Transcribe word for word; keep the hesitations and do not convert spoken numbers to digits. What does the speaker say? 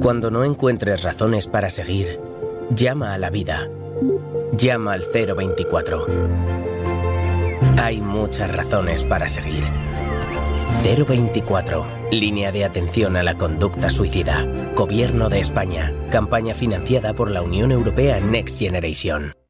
Cuando no encuentres razones para seguir, llama a la vida. Llama al cero veinticuatro. Hay muchas razones para seguir. cero veinticuatro. Línea de atención a la conducta suicida. Gobierno de España. Campaña financiada por la Unión Europea Next Generation.